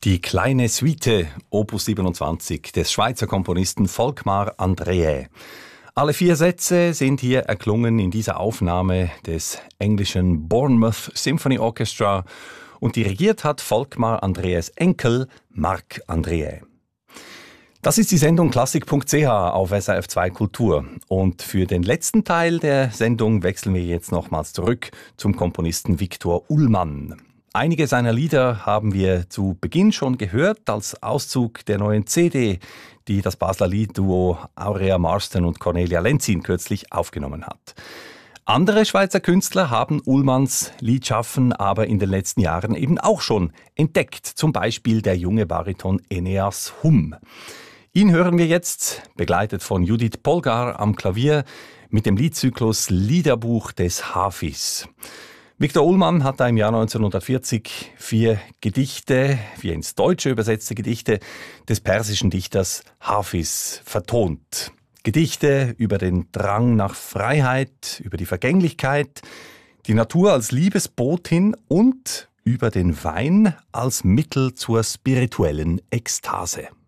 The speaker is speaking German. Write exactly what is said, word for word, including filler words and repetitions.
Die kleine Suite, Opus siebenundzwanzig, des Schweizer Komponisten Volkmar Andreae. Alle vier Sätze sind hier erklungen in dieser Aufnahme des englischen Bournemouth Symphony Orchestra und dirigiert hat Volkmar Andreaes Enkel Marc Andreae. Das ist die Sendung Klassik punkt c h auf S R F zwei Kultur. Und für den letzten Teil der Sendung wechseln wir jetzt nochmals zurück zum Komponisten Viktor Ullmann. Einige seiner Lieder haben wir zu Beginn schon gehört, als Auszug der neuen C D, die das Basler Liedduo Aurea Marston und Cornelia Lenzin kürzlich aufgenommen hat. Andere Schweizer Künstler haben Ullmanns Liedschaffen aber in den letzten Jahren eben auch schon entdeckt. Zum Beispiel der junge Bariton Eneas Humm. Ihn hören wir jetzt, begleitet von Judith Polgar am Klavier, mit dem Liedzyklus Liederbuch des Hafis. Viktor Ullmann hat da im Jahr neunzehnhundertvierzig vier Gedichte, vier ins Deutsche übersetzte Gedichte des persischen Dichters Hafis vertont. Gedichte über den Drang nach Freiheit, über die Vergänglichkeit, die Natur als Liebesbotin und über den Wein als Mittel zur spirituellen Ekstase.